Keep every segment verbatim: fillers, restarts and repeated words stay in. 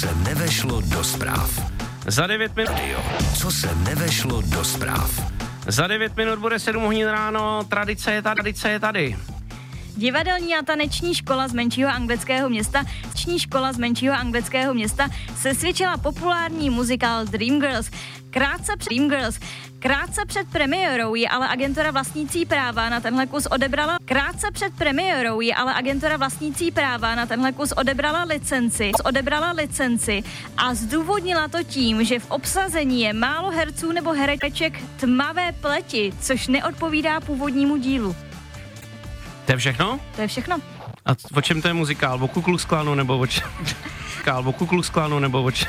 Se nevešlo do zpráv. Za devět minut. Co se nevešlo do zpráv. Za devět minut bude sedm hodin ráno, tradice je tady, tradice je tady. Divadelní a taneční škola z menšího anglického města, taneční škola z menšího anglického města sesvědčila populární muzikál Dreamgirls. Krátce před Dreamgirls. Krátce před premiérou ji ale agentura vlastnící práva na tenhle kus odebrala. Krátce před premiérou ji ale agentura vlastnící práva na tenhle kus odebrala licenci. Odebrala licenci a zdůvodnila to tím, že v obsazení je málo herců nebo hereček tmavé pleti, což neodpovídá původnímu dílu. To je všechno? To je všechno. A o čem to je muzikál? O Ku Klux Klanu nebo o čem? O Ku Klux Klanu nebo o čem?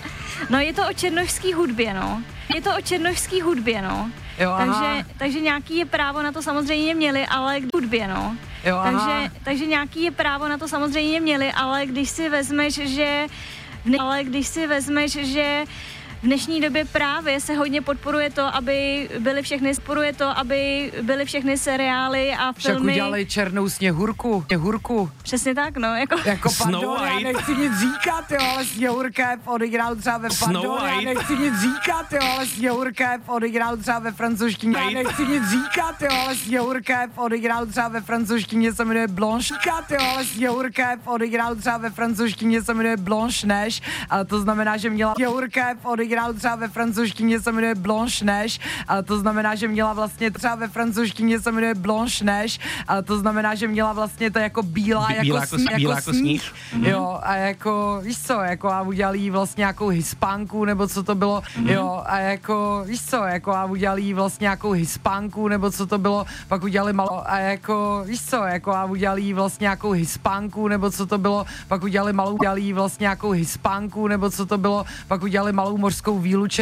No je to o černošský hudbě, no. Je to o černošský hudbě, no. Jo, takže, takže nějaký je právo na to samozřejmě měli, ale k hudbě, no. Jo, takže, takže nějaký je právo na to samozřejmě měli, ale když si vezmeš, že ale když si vezmeš, že v dnešní době právě se hodně podporuje to, aby byly všechny podporuje to, aby byly všechny seriály a filmy. Však udělali černou sněhurku, sněhurku. Přesně tak, no. Jako, jako pardon, já nechci nic říkat, jo, ale Sněhurka odehrál třeba ve pardon, já nechci nic říkat, jo, ale Sněhurka odehrál třeba ve francouzštině. Já nechci nic říkat, jo, ale Sněhurka odehrál třeba ve francouzštině, se jmenuje Blanche. Říkat, jo, ale Sněhurka odehrál třeba ve francouzštině, se jmenuje Blanche Neige, ale to znamená, že měla Sněhurka odehrál třeba ve francouzštině, se jmenuje Blanche Neige, ale to znamená, že měla vlastně třeba ve francouzštině se jmenuje Blanche Neige, ale to znamená, že měla vlastně to jako bílá, Bí- jako, bílá sní, jako, jako sníh. sníh. Mm-hmm. Jo, a jako, víš co, jako a udělali jí vlastně nějakou hispánku, nebo co to bylo, mm-hmm. jo, a jako, víš co, jako a udělali jí vlastně nějakou hispánku, nebo co to bylo, pak udělali malou, a jako, víš co, jako a udělali jí vlastně nějakou hispánku, nebo co to bylo, pak udělali malou, udělali jí vlastně nějakou hispánku, nebo co to bylo, pak udělali malou mořskou výlučenou